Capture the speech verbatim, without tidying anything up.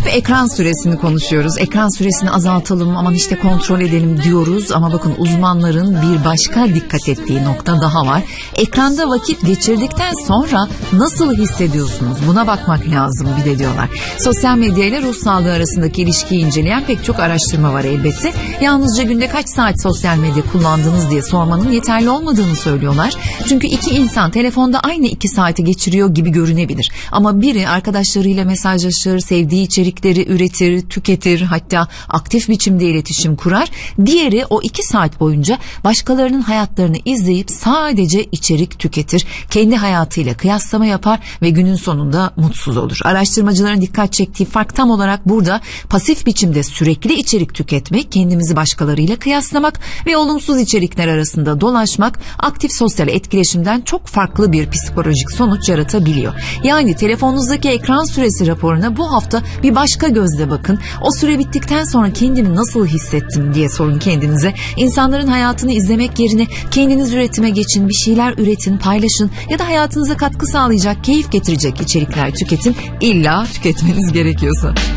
ekran süresini konuşuyoruz. Ekran süresini azaltalım, aman işte kontrol edelim diyoruz. Ama bakın uzmanların bir başka dikkat ettiği nokta daha var. Ekranda vakit geçirdikten sonra nasıl hissediyorsunuz? Buna bakmak lazım bir de diyorlar. Sosyal medya ile ruh sağlığı arasındaki ilişkiyi inceleyen pek çok araştırma var elbette. Yalnızca günde kaç saat sosyal medya kullandınız diye sormanın yeterli olmadığını söylüyorlar. Çünkü iki insan telefonda aynı iki saati geçiriyor gibi görünebilir. Ama biri arkadaşlarıyla mesajlaşır, sevdiği içerikleri üretir, tüketir, hatta aktif biçimde iletişim kurar. Diğeri o iki saat boyunca başkalarının hayatlarını izleyip sadece içerik tüketir, kendi hayatıyla kıyaslama yapar ve günün sonunda mutsuz olur. Araştırmacıların dikkat çektiği fark tam olarak burada. Pasif biçimde sürekli içerik tüketmek, kendimizi başkalarıyla kıyaslamak ve olumsuz içerikler arasında dolaşmak aktif sosyal etkileşimden çok farklı bir psikolojik sonuç yaratabiliyor. Yani telefonunuzdaki ekran süresi raporuna bu hafta bir başka gözle bakın. O süre bittikten sonra kendimi nasıl hissettim diye sorun kendinize. İnsanların hayatını izlemek yerine kendiniz üretime geçin, bir şeyler üretin, paylaşın ya da hayatınıza katkı sağlayacak, keyif getirecek içerikler tüketin. İlla tüketmeniz gerekiyorsa.